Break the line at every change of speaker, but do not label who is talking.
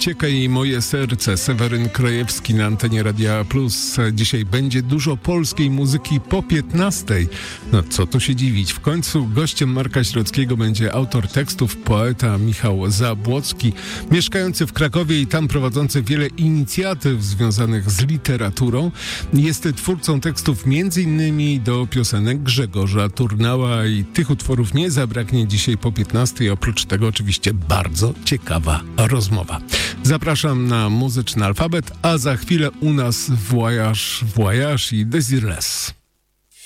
Wycieka jej moje serce. Seweryn Krajewski na antenie Radia Plus. Dzisiaj będzie dużo polskiej muzyki po 15:00. No co tu się dziwić. W końcu gościem Marka Środzkiego będzie autor tekstów, poeta Michał Zabłocki, mieszkający w Krakowie i tam prowadzący wiele inicjatyw związanych z literaturą. Jest twórcą tekstów m.in. do piosenek Grzegorza Turnała i tych utworów nie zabraknie dzisiaj po 15:00. Oprócz tego oczywiście bardzo ciekawa rozmowa. Zapraszam na muzyczny alfabet, a za chwilę u nas Voyage i Desireless.